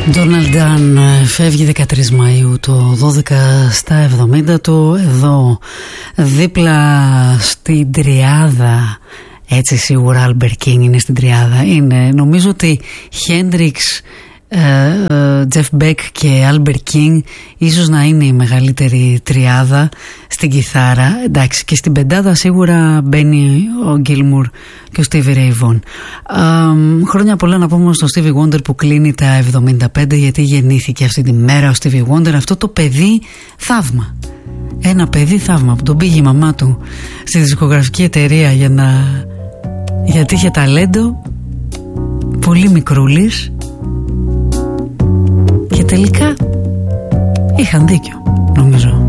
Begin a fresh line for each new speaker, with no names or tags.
Donald Dunn φεύγει 13 Μαΐου το 12 στα 70 του, εδώ δίπλα στην τριάδα. Έτσι σίγουρα Albert King είναι στην τριάδα. Είναι, νομίζω ότι Hendrix, Jeff Beck και Albert King ίσως να είναι η μεγαλύτερη τριάδα στην κιθάρα. Εντάξει, και στην πεντάδα σίγουρα μπαίνει ο Gilmour και ο Stevie Ray Vaughan. Χρόνια πολλά να πούμε στο Stevie Wonder που κλείνει τα 75, γιατί γεννήθηκε αυτή τη μέρα ο Stevie Wonder, αυτό το παιδί θαύμα. Ένα παιδί θαύμα που τον πήγε η μαμά του στη δισκογραφική εταιρεία γιατί είχε ταλέντο, πολύ μικρούλης, και τελικά είχαν δίκιο, νομίζω.